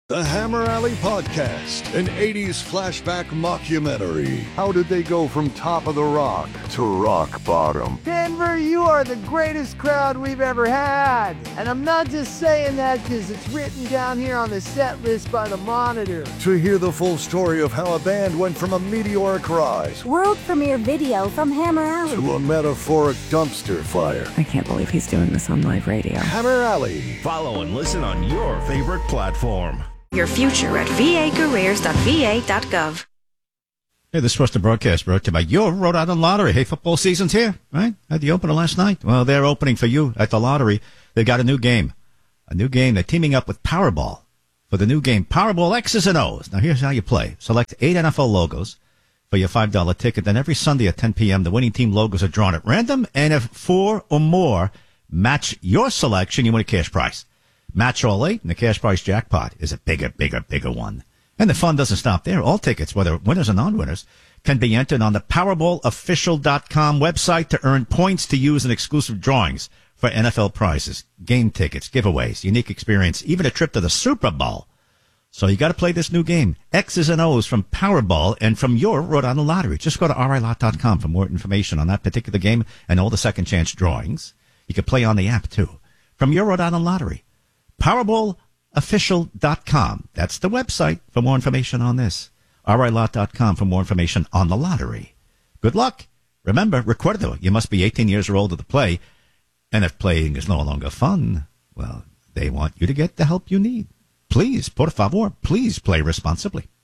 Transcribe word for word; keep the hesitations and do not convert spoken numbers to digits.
The Hammer Alley Podcast, an eighties flashback mockumentary. How did they go from top of the rock to rock bottom? Denver, you are the greatest crowd we've ever had. And I'm not just saying that because it's written down here on the set list by the Monitor. To hear the full story of how a band went from a meteoric rise, world premiere video from Hammer Alley, to a metaphoric dumpster fire. I can't believe he's doing this on live radio. Hammer Alley. Follow and listen on your favorite platform. Your future at v a careers dot v a dot gov. Hey, this was the broadcast brought to you by your Rhode Island Lottery. Hey, football season's here, right? Had the opener last night. Well, they're opening for you at the lottery. They've got a new game. A new game. They're teaming up with Powerball for the new game, Powerball X's and O's. Now, here's how you play. Select eight N F L logos for your five dollar ticket. Then every Sunday at ten p.m., the winning team logos are drawn at random. And if four or more match your selection, you win a cash prize. Match all eight, and the cash prize jackpot is a bigger, bigger, bigger one. And the fun doesn't stop there. All tickets, whether winners or non-winners, can be entered on the Powerball Official dot com website to earn points to use in exclusive drawings for N F L prizes, game tickets, giveaways, unique experience, even a trip to the Super Bowl. So you got to play this new game, X's and O's from Powerball and from your Rhode Island Lottery. Just go to r i lot dot com for more information on that particular game and all the second chance drawings. You can play on the app, too. From your Rhode Island Lottery. Powerball Official dot com. That's the website for more information on this. r i lot dot com for more information on the lottery. Good luck. Remember, recuerdo, you must be eighteen years or older to play. And if playing is no longer fun, well, they want you to get the help you need. Please, por favor, please play responsibly.